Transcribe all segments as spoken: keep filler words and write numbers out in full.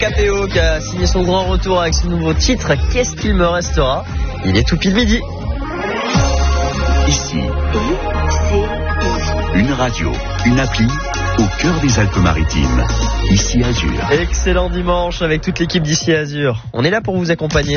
K P O qui a signé son grand retour avec ce nouveau titre, Qu'est-ce qu'il me restera? Il est tout pile midi. Ici, une radio, une appli au cœur des Alpes-Maritimes. Ici Azur. Excellent dimanche avec toute l'équipe d'Ici Azur. On est là pour vous accompagner.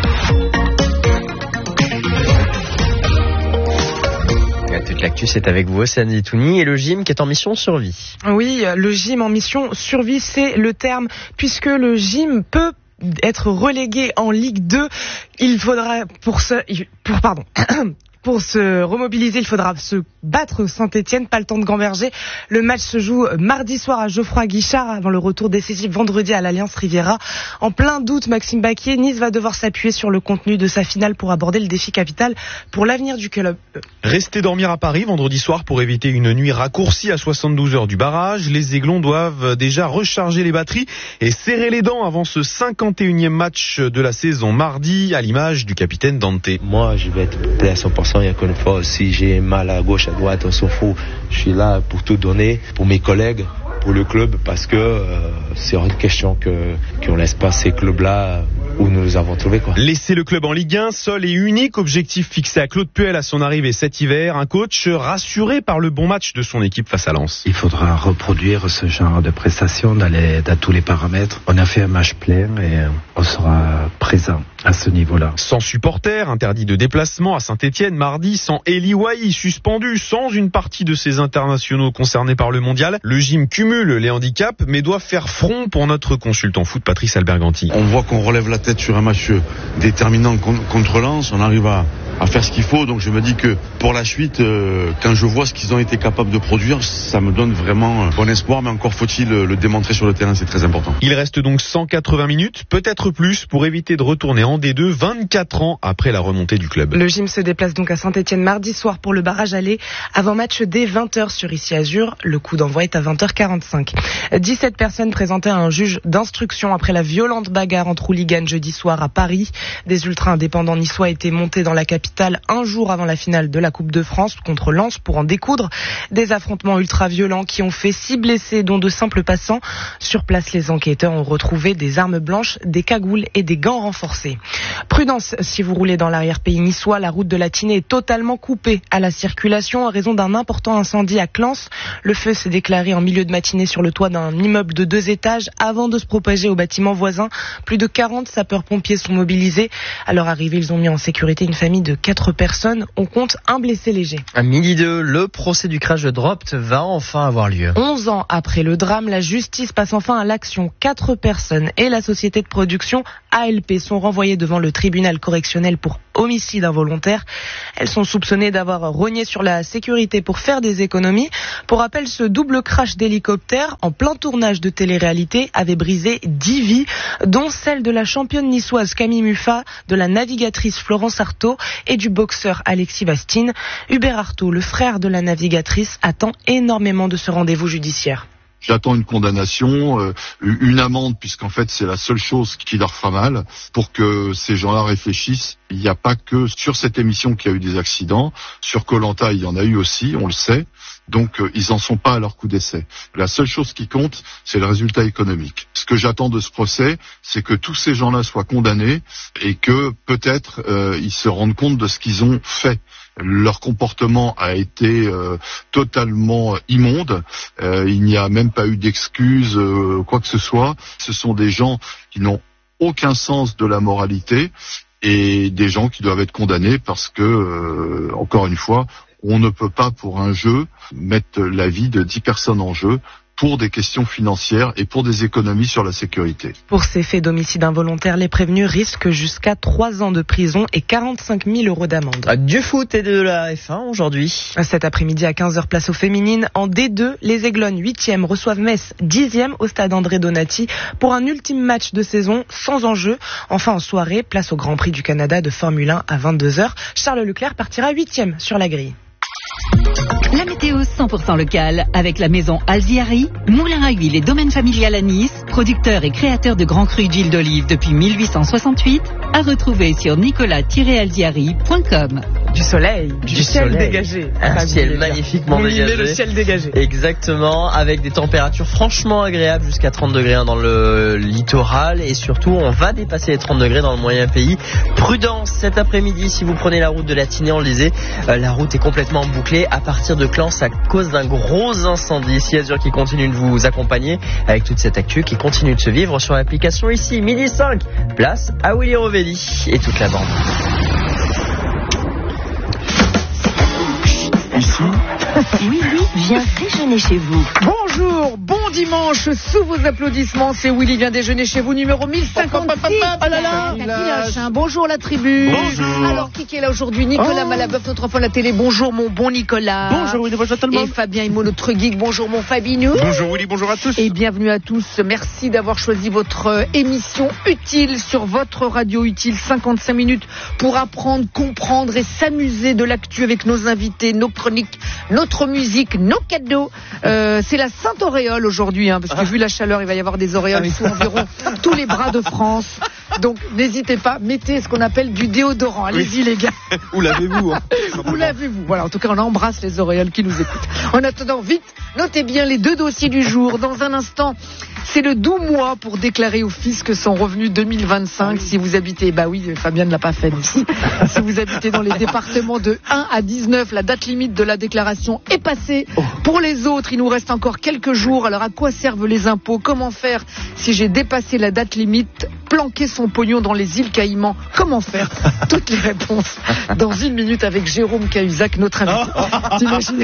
Toute l'actu, c'est avec vous, Océane Zitouni, et le gym qui est en mission survie. Oui, le gym en mission survie, c'est le terme, puisque le gym peut être relégué en Ligue deux. Il faudra pour ce... Pour, pardon... Pour se remobiliser, il faudra se battre Saint-Etienne, pas le temps de gamberger. Le match se joue mardi soir à Geoffroy-Guichard avant le retour décisif vendredi à l'Alliance Riviera. En plein doute, Maxime Baquier, Nice va devoir s'appuyer sur le contenu de sa finale pour aborder le défi capital pour l'avenir du club. Rester dormir à Paris vendredi soir pour éviter une nuit raccourcie à soixante-douze heures du barrage. Les Aiglons doivent déjà recharger les batteries et serrer les dents avant ce cinquante et unième match de la saison mardi, à l'image du capitaine Dante. Moi, je vais être prêt à cent pour cent. Il y a qu'une fois, si j'ai mal à gauche, à droite, on s'en fout. Je suis là pour tout donner, pour mes collègues, pour le club, parce que euh, c'est hors de question que, qu'on laisse pas ces clubs-là où nous les avons trouvés, quoi. Laisser le club en Ligue un, seul et unique objectif fixé à Claude Puel à son arrivée cet hiver. Un coach rassuré par le bon match de son équipe face à Lens. Il faudra reproduire ce genre de prestations dans, les, dans tous les paramètres. On a fait un match plein et on sera présent à ce niveau-là. Sans supporters, interdit de déplacement à Saint-Etienne mardi, sans Eli Wahi suspendu, sans une partie de ses internationaux concernés par le mondial. Le gym cumule les handicaps, mais doit faire front pour notre consultant foot Patrice Alberganti. On voit qu'on relève la tête sur un match déterminant contre Lens, on arrive à, à faire ce qu'il faut, donc je me dis que pour la suite, euh, quand je vois ce qu'ils ont été capables de produire, ça me donne vraiment bon espoir, mais encore faut-il le démontrer sur le terrain, c'est très important. Il reste donc cent quatre-vingts minutes, peut-être plus, pour éviter de retourner en D deux, vingt-quatre ans après la remontée du club. Le gym se déplace donc à Saint-Etienne mardi soir pour le barrage aller, avant match dès vingt heures sur Ici Azur. Le coup d'envoi est à vingt heures quarante-cinq. dix-sept personnes présentées à un juge d'instruction après la violente bagarre entre hooligans jeudi soir à Paris. Des ultras indépendants niçois étaient montés dans la capitale un jour avant la finale de la Coupe de France contre Lens pour en découdre. Des affrontements ultra-violents qui ont fait six blessés, dont de simples passants. Sur place, les enquêteurs ont retrouvé des armes blanches, des cagoules et des gants renforcés. Prudence, si vous roulez dans l'arrière-pays niçois, la route de la Tinée est totalement coupée à la circulation à raison d'un important incendie à Clans. Le feu s'est déclaré en milieu de matinée sur le toit d'un immeuble de deux étages avant de se propager au bâtiment voisin. Plus de quarante sapeurs-pompiers sont mobilisés. À leur arrivée, ils ont mis en sécurité une famille de quatre personnes. On compte un blessé léger. À midi deux, le procès du crash de Dropt va enfin avoir lieu. onze ans après le drame, la justice passe enfin à l'action. Quatre personnes et la société de production A L P sont renvoyées devant le tribunal correctionnel pour homicide involontaire. Elles sont soupçonnées d'avoir rogné sur la sécurité pour faire des économies. Pour rappel, ce double crash d'hélicoptère en plein tournage de télé-réalité avait brisé dix vies, dont celle de la championne niçoise Camille Muffat, de la navigatrice Florence Artaud et du boxeur Alexis Bastine. Hubert Artaud, le frère de la navigatrice, attend énormément de ce rendez-vous judiciaire. J'attends une condamnation, euh, une amende, puisqu'en fait c'est la seule chose qui leur fera mal, pour que ces gens-là réfléchissent. Il n'y a pas que sur cette émission qu'il y a eu des accidents, sur Koh-Lanta il y en a eu aussi, on le sait, donc euh, ils en sont pas à leur coup d'essai. La seule chose qui compte, c'est le résultat économique. Ce que j'attends de ce procès, c'est que tous ces gens-là soient condamnés et que peut-être euh, ils se rendent compte de ce qu'ils ont fait. Leur comportement a été euh, totalement immonde. Euh, il n'y a même pas eu d'excuses, euh, quoi que ce soit. Ce sont des gens qui n'ont aucun sens de la moralité et des gens qui doivent être condamnés parce que, euh, encore une fois, on ne peut pas pour un jeu mettre la vie de dix personnes en jeu pour des questions financières et pour des économies sur la sécurité. Pour ces faits d'homicide involontaire, les prévenus risquent jusqu'à trois ans de prison et quarante-cinq mille euros d'amende. Du foot et de la F un aujourd'hui. Cet après-midi à quinze heures, place aux féminines. En D deux, les Aiglons huitième reçoivent Metz dixième au stade André Donati pour un ultime match de saison sans enjeu. Enfin en soirée, place au Grand Prix du Canada de Formule un à vingt-deux heures. Charles Leclerc partira huitième sur la grille. La météo cent pour cent local avec la maison Alziari, moulin à huile et domaine familial à Nice, producteur et créateur de grands crus d'huile d'olive depuis mille huit cent soixante-huit, à retrouver sur nicolas tiret alziari point com. Du soleil, du, du ciel soleil. dégagé. Un Enfin, ciel bien. magnifiquement Oui, dégagé. le ciel dégagé. Exactement, avec des températures franchement agréables jusqu'à trente degrés hein, dans le littoral et surtout on va dépasser les trente degrés dans le moyen pays. Prudence cet après-midi si vous prenez la route de la Tinée, on le disait, euh, la route est complètement bouclée à partir de Clans à cause d'un gros incendie. Si Azur qui continue de vous accompagner avec toute cette actu qui continue de se vivre sur l'application ici, midi cinq, place à Willy Rovelli et toute la bande. Ici, Willy vient déjeuner chez vous. Bonjour, bon dimanche, sous vos applaudissements, c'est Willy vient déjeuner chez vous, numéro mille cinquante-six. Oh là là, Piloche, hein. Bonjour la tribu. Bonjour. Alors, qui est là aujourd'hui? Nicolas Oh. Malabeuf, notre enfant de la télé. Bonjour mon bon Nicolas. Bonjour Willy, bonjour tout le Et monde. Fabien Imo, notre geek. Bonjour mon Fabinou. Bonjour Willy, bonjour à tous. Et bienvenue à tous. Merci d'avoir choisi votre euh, émission utile sur votre radio utile. cinquante-cinq minutes pour apprendre, comprendre et s'amuser de l'actu avec nos invités, nos chroniques, notre musique, nos cadeaux. Euh, c'est la Sainte Auréole aujourd'hui, hein, parce que vu la chaleur, il va y avoir des auréoles sous environ tous les bras de France. Donc n'hésitez pas, mettez ce qu'on appelle du déodorant. Allez-y les gars. Où l'avez-vous hein Où l'avez-vous? Voilà, en tout cas, on embrasse les auréoles qui nous écoutent. En attendant, vite, notez bien les deux dossiers du jour. Dans un instant, c'est le doux mois pour déclarer au fisc son revenu deux mille vingt-cinq. Si vous habitez, bah oui, Fabien ne l'a pas fait ici. Si vous habitez dans les départements de un à dix-neuf, la date limite de la déclaration est passée. Pour les autres, il nous reste encore quelques jours. Alors, à quoi servent les impôts? Comment faire si j'ai dépassé la date limite? Planquer son pognon dans les îles Caïmans. Comment faire? Toutes les réponses dans une minute avec Jérôme Cahuzac, notre invité. T'imagines?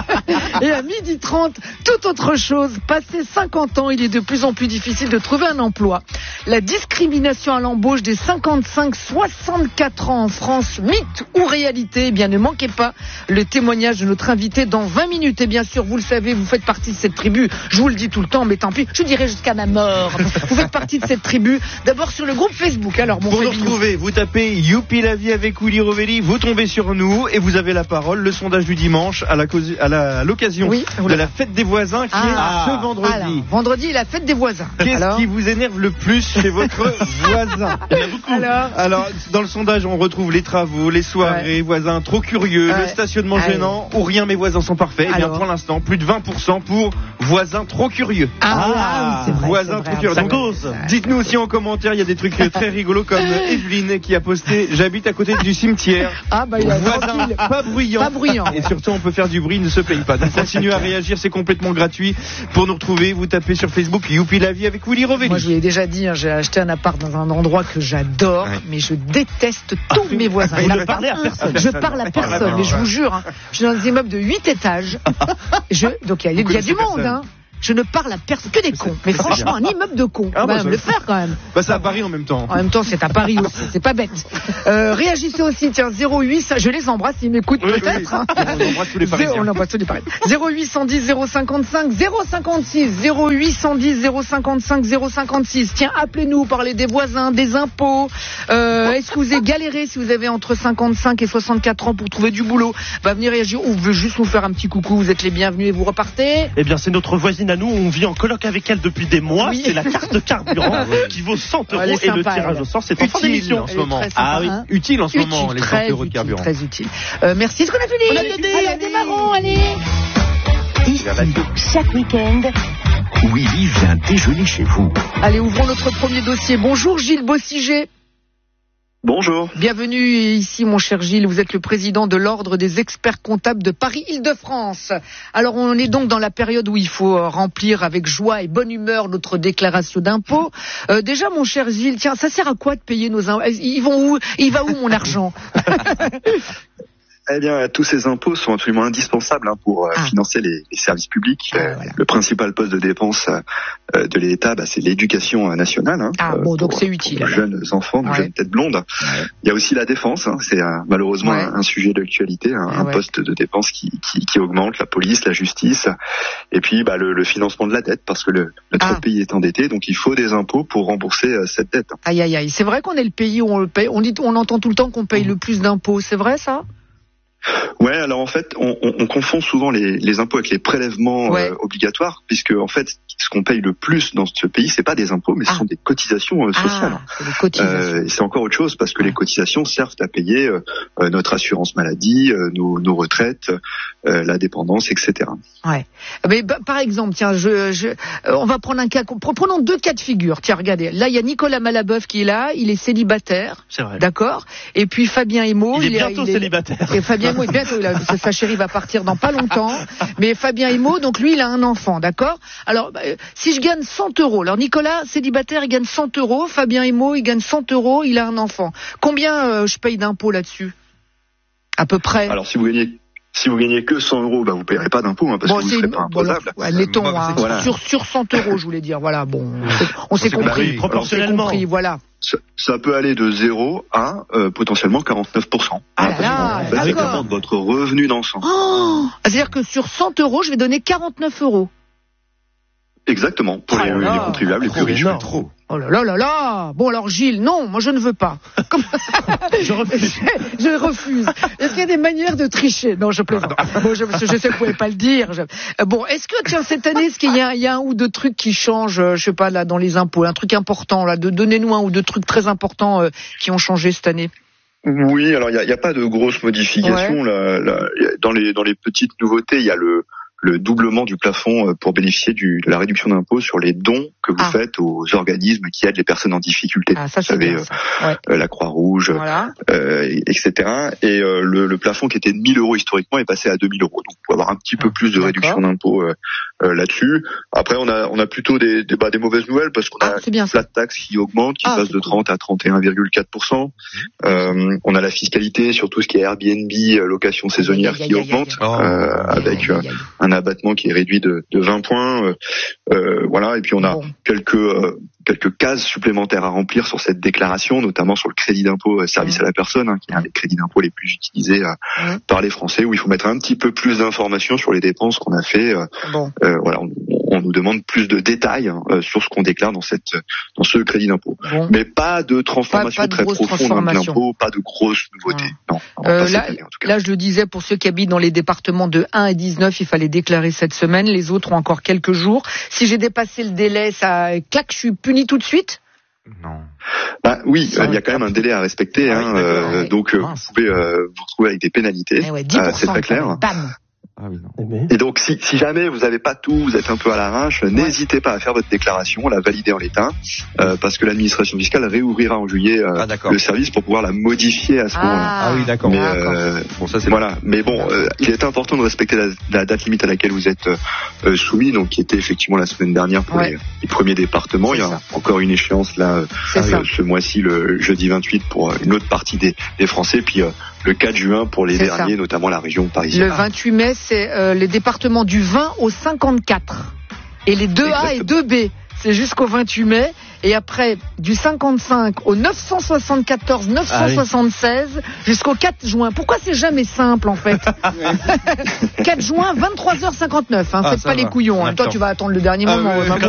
Et à midi trente, toute autre chose. Passé cinquante ans, il est de plus en plus difficile de trouver un emploi. La discrimination à l'embauche des cinquante-cinq soixante-quatre ans en France, mythe ou réalité? Eh bien, ne manquez pas le témoignage de notre invité dans vingt minutes. Et bien sûr, vous le savez, vous faites partie de cette tribu. Je vous le dis tout le temps, mais tant pis, je dirais jusqu'à ma mort. Vous faites partie de cette tribu. D'abord sur le groupe Facebook. Alors, mon Pour nous Fabien. retrouver, vous tapez Youpi la vie avec Willy Rovelli, vous tombez sur nous et vous avez la parole. Le sondage du dimanche à la cause- à la- à l'occasion Oui, de oula. la fête des voisins qui Ah. est ce vendredi. Alors, vendredi est la fête des voisins. Qu'est-ce Alors qui vous énerve le plus chez votre voisin? Il y en a beaucoup. Alors Alors, dans le sondage, on retrouve les travaux, les soirées, voisins trop curieux, Ouais. le stationnement Allez. gênant ou rien, mes voisins sont parfaits. Et bien, Alors pour l'instant, plus de vingt pour cent pour voisins trop curieux. Ah, oui, c'est vrai, voisins c'est trop vrai, curieux. ça Donc, cause. dites-nous aussi en commentaire, il y a des trucs très rigolos comme Evelyne qui a posté j'habite à côté du cimetière. Ah bah il a Voisin tranquille. pas bruyant. Pas bruyant. Et surtout on peut faire du bruit, il ne se paye pas. Donc continuez à réagir, c'est complètement gratuit. Pour nous retrouver, vous tapez sur Facebook Youpi la vie avec Willy Rovelli. Moi, je vous l'ai déjà dit, hein, j'ai acheté un appart dans un endroit que j'adore, Ouais. mais je déteste tous mes voisins. Vous Il y en ne a pas parlez à un. personne. Je parle à personne, mais je vous jure, hein, je suis dans des immeubles de huit étages. Je, donc il y a, il y a connaissez du monde, personne. hein. Je ne parle à personne, que des cons. Mais franchement, un immeuble de cons. Ah, On va bah, me ça- le faire quand même. Bah c'est à Paris en même temps. En même temps, c'est à Paris aussi, c'est pas bête. Euh, réagissez aussi, tiens, zéro huit, ça, je les embrasse, ils m'écoutent Oui, oui, peut-être. oui. hein. On embrasse tous les Parisiens. On embrasse tous les Parisiens. zéro huit un zéro zéro cinquante-cinq zéro cinquante-six, zéro huit un zéro zéro cinquante-cinq zéro cinquante-six. Tiens, appelez-nous, parlez des voisins, des impôts. Euh, est-ce que vous avez galéré si vous avez entre cinquante-cinq et soixante-quatre ans pour trouver du boulot? Va venir réagir ou vous voulez juste nous faire un petit coucou, vous êtes les bienvenus et vous repartez. Eh bien, c'est notre voisine à nous. On vit en coloc avec elle depuis des mois. Oui. C'est la carte carburant qui vaut cent euros. Elle est Et le sympa, tirage elle. au sort, c'est en fin Utile d'émission. en ce Elle est moment. très sympa, Ah oui, hein. utile en ce moment Utile, les très cent euros de utile, carburant. très utile. Euh, merci, est-ce qu'on a fini? On a fini. Allez, démarrons, allez. Ici, chaque week-end, Willy vient déjeuner chez vous. Allez, ouvrons notre premier dossier. Bonjour Gilles Bossiger. Bonjour. Bienvenue ici, mon cher Gilles. Vous êtes le président de l'Ordre des experts comptables de Paris-Île-de-France. Alors, on est donc dans la période où il faut euh, remplir avec joie et bonne humeur notre déclaration d'impôt. Euh, déjà, mon cher Gilles, tiens, ça sert à quoi de payer nos impôts? Ils vont où? Il va où mon argent? Eh bien, tous ces impôts sont absolument indispensables hein, pour euh, Ah. financer les, les services publics. Ah, Euh, voilà. Le principal poste de dépense euh, de l'État, bah, c'est l'éducation euh, nationale. Hein, Ah, euh, bon, donc pour- c'est pour utile, nos alors. jeunes enfants, nos Ouais. jeunes têtes blondes. Il y a aussi la défense. Hein, c'est euh, malheureusement Ouais. un, un sujet d'actualité, un, Ah, un ouais. poste de dépense qui, qui, qui augmente, la police, la justice, et puis bah, le, le financement de la dette, parce que le, notre Ah. pays est endetté, donc il faut des impôts pour rembourser euh, cette dette. Aïe, aïe, aïe. C'est vrai qu'on est le pays où on le paye. On dit, on entend tout le temps qu'on paye le plus d'impôts. C'est vrai, ça? Ouais, alors en fait, on, on, on confond souvent les, les impôts avec les prélèvements ouais. euh, obligatoires, puisque en fait, ce qu'on paye le plus dans ce pays, c'est pas des impôts, mais ah. ce sont des cotisations euh, sociales. Ah, c'est, des cotisations. Euh, c'est encore autre chose, parce que les cotisations servent à payer euh, notre assurance maladie, euh, nos, nos retraites, euh, la dépendance, et cetera. Ouais. Mais bah, par exemple, tiens, je, je, euh, on va prendre un cas. Prenons deux cas de figure. Tiens, regardez. Là, il y a Nicolas Malabeuf qui est là. Il est célibataire. C'est vrai. D'accord. Et puis Fabien Emo. Il est il bientôt il est, célibataire. Et Fabien Emo, bientôt, il a, sa chérie va partir dans pas longtemps. Mais Fabien Emo, donc lui, il a un enfant, d'accord. Alors, bah, si je gagne cent euros, alors Nicolas, célibataire, il gagne cent euros. Fabien Emo, il gagne cent euros. Il a un enfant. Combien euh, je paye d'impôts là-dessus? À peu près. Alors, si vous gagnez Si vous gagnez que cent euros, bah vous payerez pas d'impôt, hein, parce bon, que vous ne serez pas imposable. Bon, admettons, hein, voilà. sur, sur cent euros, je voulais dire, voilà, bon, on s'est compris. Proportionnellement. Compris, voilà. Ça, ça peut aller de zéro à euh, potentiellement quarante-neuf pour cent. Ah là là, en fait, d'accord. De votre revenu d'ensemble. Oh, c'est-à-dire que sur cent euros, je vais donner quarante-neuf euros. Exactement, pour oh les, les contribuables les plus riches. Trop. Oh là là là là. Bon alors Gilles, non, moi je ne veux pas. Comme... je refuse. je, je refuse. Est-ce qu'il y a des manières de tricher? Non, je plaisante. Bon, je, je sais que vous pouvez pas le dire. Je... Bon, est-ce que tiens cette année, est-ce qu'il y a, il y a un ou deux trucs qui changent, je sais pas là dans les impôts, un truc important là, de donnez-nous un ou deux trucs très importants euh, qui ont changé cette année. Oui, alors il y a, y a pas de grosses modifications ouais. là, là. Dans les dans les petites nouveautés, il y a le le doublement du plafond pour bénéficier du, de la réduction d'impôt sur les dons que vous ah. faites aux organismes qui aident les personnes en difficulté. Ah, ça, vous savez, bien, ouais. euh, la Croix-Rouge, voilà. euh, et cetera. Et euh, le, le plafond qui était de mille euros historiquement est passé à deux mille euros. Donc, vous pouvez avoir un petit peu plus de D'accord. réduction d'impôt euh, euh, là-dessus. Après, on a on a plutôt des des, bah, des mauvaises nouvelles parce qu'on ah, a une flat tax qui augmente, qui ah, passe de trente cool. à trente et un virgule quatre pour cent. Euh, on a la fiscalité sur tout ce qui est Airbnb, location saisonnière qui augmente, euh, avec euh, un abattement qui est réduit de, de vingt points, euh, euh, voilà. Et puis on a bon. quelques euh, quelques cases supplémentaires à remplir sur cette déclaration, notamment sur le crédit d'impôt euh, service mmh. à la personne, hein, qui est un des crédits d'impôt les plus utilisés euh, mmh. par les Français, où il faut mettre un petit peu plus d'informations sur les dépenses qu'on a fait. Euh, bon. euh, voilà, on, on nous demande plus de détails hein, euh, sur ce qu'on déclare dans cette dans ce crédit d'impôt, bon. mais pas de transformation pas, pas de très profonde de l'impôt, pas de grosses nouveautés. Mmh. Non. Euh, là, année, là, je le disais pour ceux qui habitent dans les départements de un à dix-neuf, il fallait déclarer cette semaine. Les autres ont encore quelques jours. Si j'ai dépassé le délai, ça claque, je suis puni tout de suite? Non. Bah oui, il euh, y a quand même un délai à respecter. Ah, hein, oui, euh, ouais. Donc euh, vous pouvez euh, vous retrouver avec des pénalités. Eh ouais, dix pour cent, euh, c'est très clair. Bam. Ah oui, non. Et donc, si, si jamais vous n'avez pas tout, vous êtes un peu à l'arrache, ouais. n'hésitez pas à faire votre déclaration, la valider en l'état, euh, parce que l'administration fiscale réouvrira en juillet euh, ah, le service pour pouvoir la modifier à ce ah. moment-là. Ah oui, d'accord. Mais, euh, bon, ça, c'est voilà. Mais bon, euh, il est important de respecter la, la date limite à laquelle vous êtes euh, soumis, donc qui était effectivement la semaine dernière pour ouais. les, les premiers départements. C'est il y a ça. encore une échéance là, euh, ce mois-ci, le jeudi vingt-huit, pour une autre partie des, des Français, puis euh, le quatre juin pour les c'est derniers, ça. notamment la région parisienne. Le vingt-huit mai, c'est euh, les départements du vingt au cinquante-quatre. Et les deux A et deux B, c'est jusqu'au vingt-huit mai. Et après, du cinquante-cinq au neuf cent soixante-quatorze, neuf cent soixante-seize, ah oui. jusqu'au quatre juin. Pourquoi c'est jamais simple, en fait? quatre juin, vingt-trois heures cinquante-neuf. Hein, ah, faites pas va. les couillons. Hein. Toi, tu vas attendre le dernier ah, moment. Oui, oui,